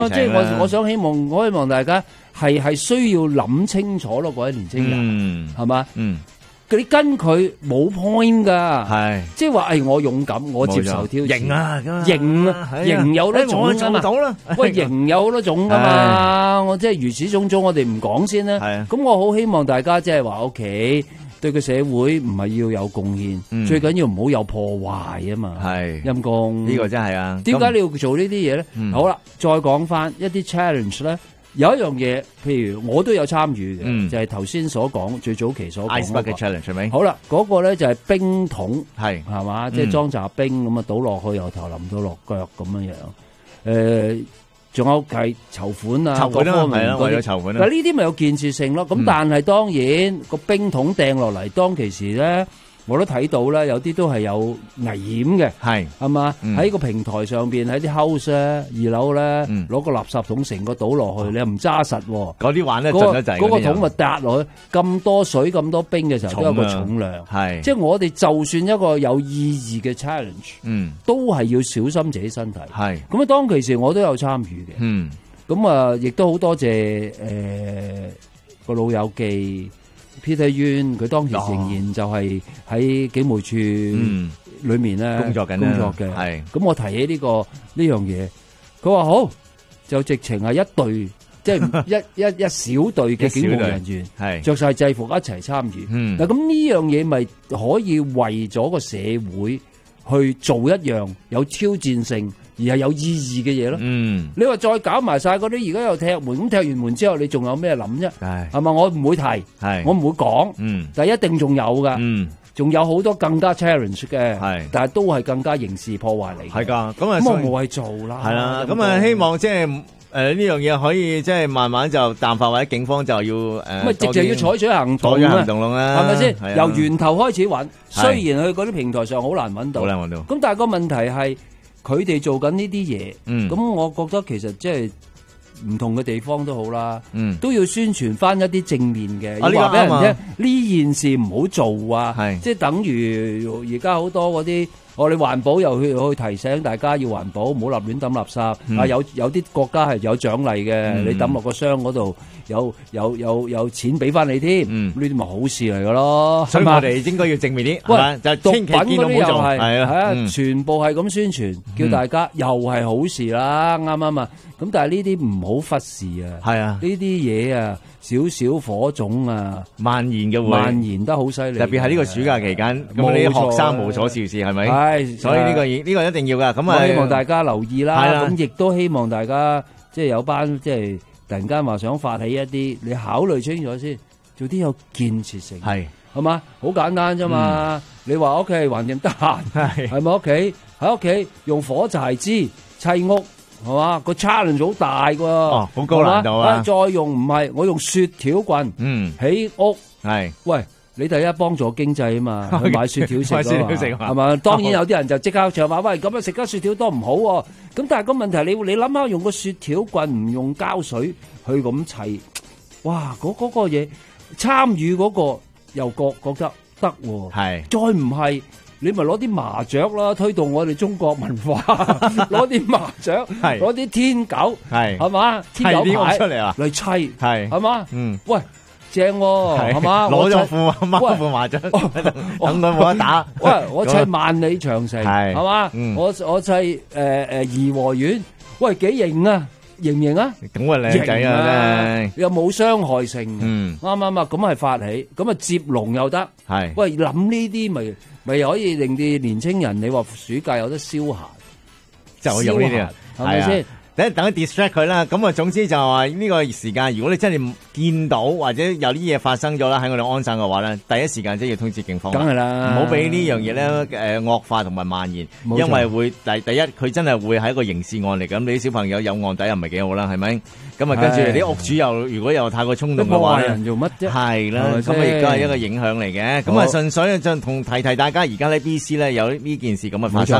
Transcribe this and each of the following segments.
即係我想我希望大家係需要諗清楚咯，各位年青人，係嘛？你跟佢冇 point 噶，係即係話我勇敢，我接受挑戰，型有得種噶嘛？喂，型有好多種噶嘛？我即係如此種種，我哋唔講先啦。咁我好希望大家即係話，OK，對個社會唔係要有貢獻，最緊要唔好有破壞啊嘛。係陰公呢個真係啊！點解你要做呢啲嘢咧？好啦，再講翻一啲 challenge 咧。有一樣嘢，譬如我都有參與嘅，就係頭先所講最早期所講 Ice Bucket Challenge 係咪？ 好啦，嗰個咧就係冰桶，係嘛，即係裝紮冰咁啊，倒落去由頭淋到落腳咁樣樣。仲有係籌款啊，各方面嗰啲，為咗籌款。嗱呢啲咪有建設性咯。咁但係當然個冰桶掟落嚟，當其時咧。我都睇到啦，有啲都係有危險嘅，係嘛？喺個平台上邊，喺啲 house 咧，2樓咧，攞個垃圾桶成個倒落去，你又唔揸實，嗰啲玩得盡得滯，嗰個桶咪跌落去，咁多水咁多冰嘅時候都有個重量，係即係我哋就算一個有意義嘅 challenge，都係要小心自己身體，係咁啊！當其時我都有參與嘅，咁啊，亦都好多謝個老友記。Peter Yuen 佢當時仍然就係喺警務處裏面咧工作嘅，係咁我提起呢樣嘢，佢話好就直情係一隊，即係一小隊嘅警務人員，係着晒制服一齊參與。嗱咁呢樣嘢咪可以為咗個社會去做一樣有挑戰性而係有意義嘅嘢咯。你話再搞埋晒嗰啲，而家又踢門，咁踢完門之後，你仲有咩諗啫？係嘛，我唔會提，我唔會講，但係一定仲有噶，仲有好多更加 challenge 嘅，但係都係更加刑事破壞嚟。係噶，咁我冇係做啦。係啦，咁啊希望即係呢樣嘢可以即係慢慢就淡化，或者警方就要咪直就要採取行動啦，係咪先？由源頭開始揾，雖然佢嗰啲平台上好難揾到，咁但係個問題係。佢哋做緊呢啲嘢，咁我覺得其實即係唔同嘅地方都好啦，都要宣傳翻一啲正面嘅，要話俾人聽呢件事唔好做啊，即係等於而家好多嗰啲。我哋環保又去提醒大家要環保，唔好立亂抌垃圾。啊，有啲國家係有獎勵嘅，你抌落個箱嗰度有錢俾翻你添。呢啲咪好事嚟噶咯。所以我哋應該要正面啲，係嘛？就毒品嗰啲又係，係啊，全部係咁宣傳，叫大家又係好事啦，啱啱啊？咁但係呢啲唔好忽視啊，係啊，呢啲嘢啊。少少火種啊，蔓延得好犀利，特別係呢個暑假期間，咁你學生無所事事係咪？係，所以呢個一定要噶。咁啊，希望大家留意啦。咁亦都希望大家即係有班即係突然間話想發起一啲，你考慮清楚先，做啲有建設性，係嘛？好簡單啫嘛。你話屋企橫掂得閒，係咪屋企喺屋企用火柴枝砌屋？係嘛，個 challenge 好大噶，好高難度啊！再用唔係，我用雪條棍，起屋係。喂，你第一幫助經濟啊嘛，去買雪條食啊嘛，係嘛？當然有啲人就即刻就話喂，咁樣食得雪條多唔好喎。咁但係個問題，你諗下用個雪條棍唔用膠水去咁砌，哇！嗰個嘢參與嗰個又覺得得喎，係。再唔係。你咪攞啲麻雀啦，推動我哋中國文化。攞啲麻雀，攞啲天狗，係嘛？天狗牌出嚟啊，嚟砌，係嘛？喂，正喎，係嘛？攞咗副麻雀，等佢冇得打。喂，我砌萬里長城，係嘛？我砌頤和園，喂，幾型啊？型唔型啊？咁啊靚仔啊，又冇傷害性，啱啱啊？咁係發起，咁啊接龍又得，係。喂，諗呢啲咪可以令啲年青人，你話暑假有得消閒，就用呢啲啊，係咪先？等佢 distract 佢啦。咁啊，總之就話呢個時間，如果你真係見到或者有啲嘢發生咗啦，喺我哋安省嘅話咧，第一時間即係要通知警方。梗係啦，唔好俾呢樣嘢咧惡化同埋蔓延，因為會第一佢真係會係一個刑事案嚟。咁你啲小朋友有案底又唔係幾好啦，係咪？咁啊，跟住啲屋主又如果又太過衝動嘅話，人做乜啫？係啦，咁啊亦都係一個影響嚟嘅。咁啊，純粹就同提大家，而家咧 BC 咧有呢件事咁嘅發生。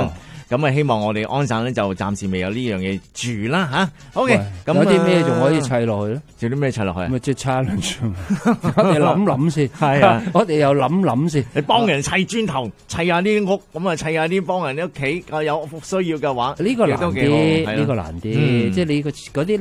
咁啊，希望我哋安省咧就暫時未有呢樣嘢住啦吓。OK， 咁有啲咩仲可以砌落去咧？ 有啲咩砌落去？ 咪即係 challenge，我哋諗諗先。 係啊， 我哋又諗諗先。 你幫人砌磚頭，砌下啲屋，咁啊砌下啲幫人啲屋企，有需要嘅話， 呢個難啲，呢個難啲。即係你嗰啲。